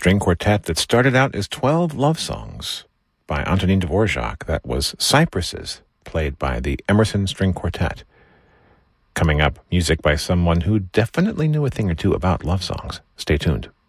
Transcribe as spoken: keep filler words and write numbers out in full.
string quartet that started out as twelve love songs by Antonin Dvorak. That was Cypresses, played by the Emerson String Quartet. Coming up, music by someone who definitely knew a thing or two about love songs. Stay tuned.